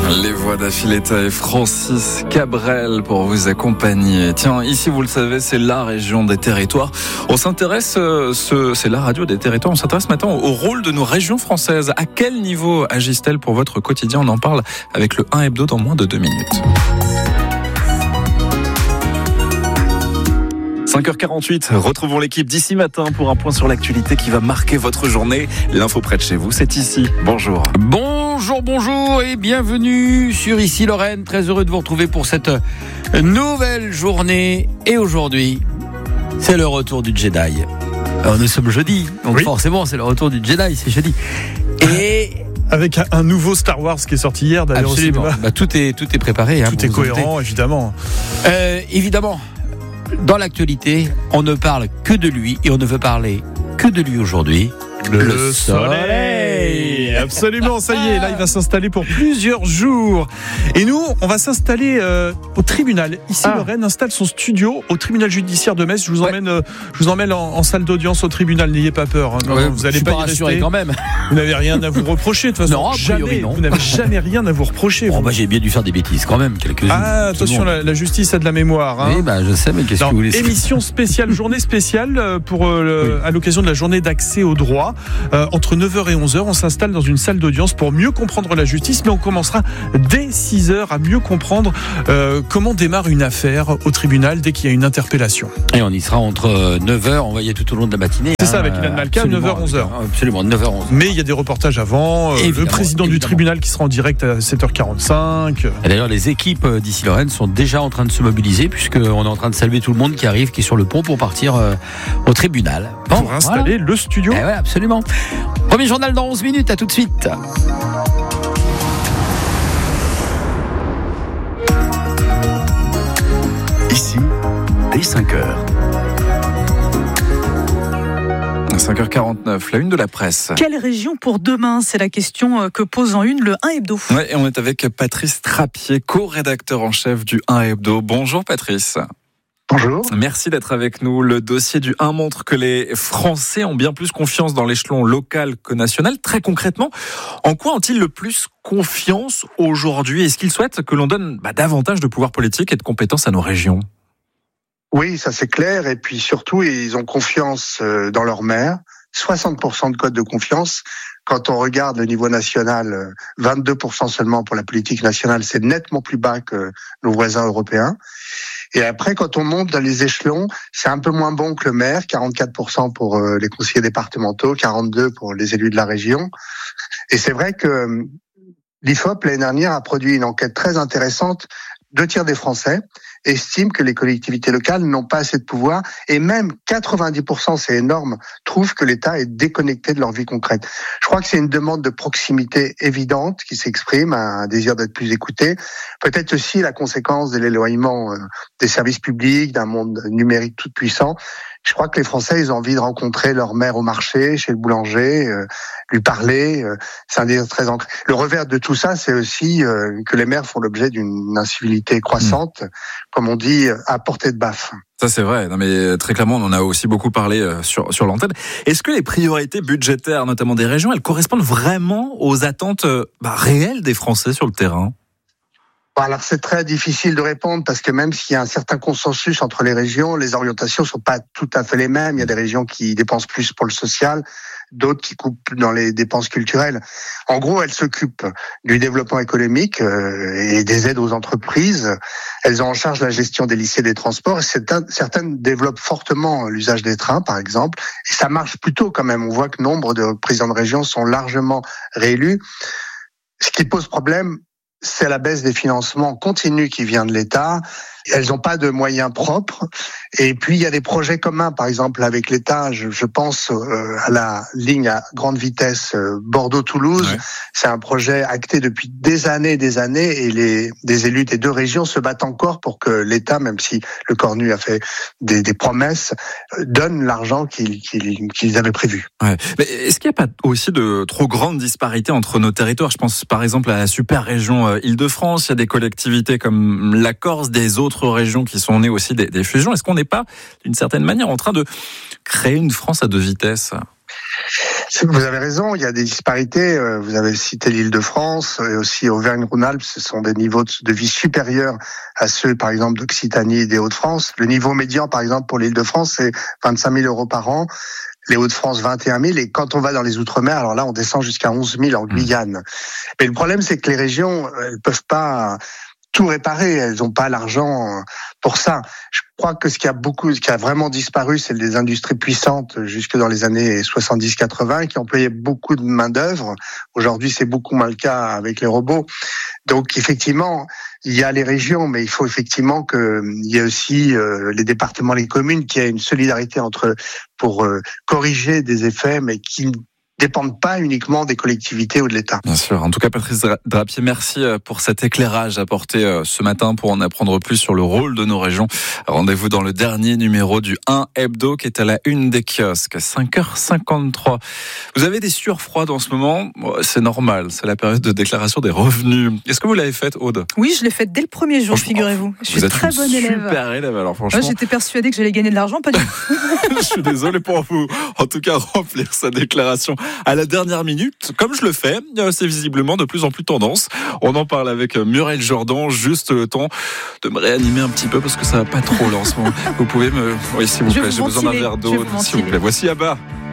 Les voix d'Afiletta et Francis Cabrel pour vous accompagner. Tiens, ici vous le savez, c'est la région des territoires. On s'intéresse, c'est la radio des territoires. On s'intéresse maintenant au rôle de nos régions françaises. À quel niveau agissent-elles pour votre quotidien? On en parle avec le 1 Hebdo dans moins de 2 minutes. 5h48, retrouvons l'équipe d'ici matin pour un point sur l'actualité qui va marquer votre journée. L'info près de chez vous, c'est ici. Bonjour. Bonjour et bienvenue sur Ici Lorraine. Très heureux de vous retrouver pour cette nouvelle journée. Et aujourd'hui, c'est le retour du Jedi. Alors nous sommes jeudi, donc forcément c'est le retour du Jedi, c'est jeudi. Et avec un nouveau Star Wars qui est sorti hier d'ailleurs. Absolument. Tout est préparé. Tout est cohérent, évidemment. Évidemment. Dans l'actualité, on ne parle que de lui et on ne veut parler que de lui aujourd'hui. Le soleil. Absolument, ça y est, là il va s'installer pour plusieurs jours. Et nous, on va s'installer au tribunal. Ici, Lorraine installe son studio au tribunal judiciaire de Metz. Je vous emmène en salle d'audience au tribunal, n'ayez pas peur. Hein. Non, vous n'allez pas y rester quand même. Vous n'avez rien à vous reprocher de toute façon. Non, a priori, non. Vous n'avez jamais rien à vous reprocher. Bon, j'ai bien dû faire des bêtises quand même, quelques-unes. Attention, la justice a de la mémoire. Hein. Oui, je sais, mais qu'est-ce que vous voulez? Émission spéciale, journée spéciale pour à l'occasion de la journée d'accès au droit. Entre 9h et 11h, on s'installe dans une salle d'audience pour mieux comprendre la justice, mais on commencera dès 6h à mieux comprendre comment démarre une affaire au tribunal dès qu'il y a une interpellation. Et on y sera entre 9h, on va y être tout au long de la matinée. C'est ça, avec Ilan Malka, 9h, 11h. Absolument, 9h, 11h. Mais il y a des reportages avant, le président du tribunal qui sera en direct à 7h45. Et d'ailleurs, les équipes d'Ici Lorraine sont déjà en train de se mobiliser, puisqu'on est en train de saluer tout le monde qui arrive, qui est sur le pont pour partir au tribunal. Bon, pour installer le studio. Ouais, absolument. Premier journal dans 11 minutes, à tout de suite. Ici, dès 5h. 5h49, la une de la presse. Quelle région pour demain? C'est la question que pose en une le 1 Hebdo. Ouais, et on est avec Patrice Trappier, co-rédacteur en chef du 1 Hebdo. Bonjour Patrice. Bonjour. Merci d'être avec nous. Le dossier du 1 montre que les Français ont bien plus confiance dans l'échelon local que national. Très concrètement, en quoi ont-ils le plus confiance aujourd'hui? Est-ce qu'ils souhaitent que l'on donne davantage de pouvoir politique et de compétences à nos régions? Oui, ça c'est clair. Et puis surtout, ils ont confiance dans leur maire. 60% de code de confiance. Quand on regarde le niveau national, 22% seulement pour la politique nationale. C'est nettement plus bas que nos voisins européens. Et après, quand on monte dans les échelons, c'est un peu moins bon que le maire, 44% pour les conseillers départementaux, 42% pour les élus de la région. Et c'est vrai que l'IFOP, l'année dernière, a produit une enquête très intéressante. 2 tiers des Français estiment que les collectivités locales n'ont pas assez de pouvoir, et même 90%, c'est énorme, trouvent que l'État est déconnecté de leur vie concrète. Je crois que c'est une demande de proximité évidente qui s'exprime, un désir d'être plus écouté, peut-être aussi la conséquence de l'éloignement des services publics, d'un monde numérique tout puissant. Je crois que les Français, ils ont envie de rencontrer leur mère au marché, chez le boulanger, lui parler. C'est un désir très ancré. Le revers de tout ça, c'est aussi que les maires font l'objet d'une incivilité croissante, comme on dit, à portée de baffe. Ça c'est vrai, non mais très clairement on en a aussi beaucoup parlé sur l'antenne. Est-ce que les priorités budgétaires, notamment des régions, elles correspondent vraiment aux attentes réelles des Français sur le terrain ? Alors c'est très difficile de répondre parce que même s'il y a un certain consensus entre les régions, les orientations sont pas tout à fait les mêmes. Il y a des régions qui dépensent plus pour le social, d'autres qui coupent dans les dépenses culturelles. En gros, elles s'occupent du développement économique et des aides aux entreprises. Elles ont en charge la gestion des lycées, des transports. Certaines développent fortement l'usage des trains, par exemple. Et ça marche plutôt quand même. On voit que nombre de présidents de région sont largement réélus. Ce qui pose problème, c'est la baisse des financements continue qui vient de l'État. Elles n'ont pas de moyens propres. Et puis, il y a des projets communs, par exemple, avec l'État. Je pense à la ligne à grande vitesse Bordeaux-Toulouse. Ouais. C'est un projet acté depuis des années et des élus des 2 régions se battent encore pour que l'État, même si le Cornu a fait des promesses, donne l'argent qu'ils avaient prévu. Ouais. Mais est-ce qu'il n'y a pas aussi de trop grandes disparités entre nos territoires? Je pense par exemple à la super région Île-de-France. Il y a des collectivités comme la Corse, des autres régions qui sont nées aussi des fusions. Est-ce qu'on n'est pas, d'une certaine manière, en train de créer une France à 2 vitesses ? Vous avez raison, il y a des disparités. Vous avez cité l'Île-de-France et aussi Auvergne-Rhône-Alpes. Ce sont des niveaux de vie supérieurs à ceux, par exemple, d'Occitanie et des Hauts-de-France. Le niveau médian, par exemple, pour l'Île-de-France, c'est 25 000 euros par an. Les Hauts-de-France, 21 000. Et quand on va dans les Outre-mer, alors là, on descend jusqu'à 11 000 en Guyane. Mais le problème, c'est que les régions, elles peuvent pas tout réparer. Elles n'ont pas l'argent pour ça. Je crois que ce qui a vraiment disparu, c'est des industries puissantes jusque dans les années 70-80 qui employaient beaucoup de main-d'œuvre. Aujourd'hui, c'est beaucoup moins le cas avec les robots. Donc, effectivement, il y a les régions, mais il faut effectivement qu'il y ait aussi les départements, les communes, qu'il y ait une solidarité entre eux pour corriger des effets, mais qui dépendent pas uniquement des collectivités ou de l'État. Bien sûr. En tout cas, Patrice Drapier, merci pour cet éclairage apporté ce matin pour en apprendre plus sur le rôle de nos régions. Rendez-vous dans le dernier numéro du 1 Hebdo qui est à la une des kiosques, 5h53. Vous avez des sueurs froides en ce moment? C'est normal, c'est la période de déclaration des revenus. Est-ce que vous l'avez faite, Aude? Oui, je l'ai faite dès le premier jour, figurez-vous. Je suis très bonne élève. Super élève, alors franchement. J'étais persuadée que j'allais gagner de l'argent, pas du tout. Je suis désolé pour vous. En tout cas, remplir sa déclaration à la dernière minute, comme je le fais, c'est visiblement de plus en plus tendance. On en parle avec Muriel Jordan, juste le temps de me réanimer un petit peu parce que ça va pas trop là en ce moment. Vous pouvez me... Oui, s'il vous plaît, j'ai besoin d'un verre d'eau, s'il vous plaît. Voici Abba.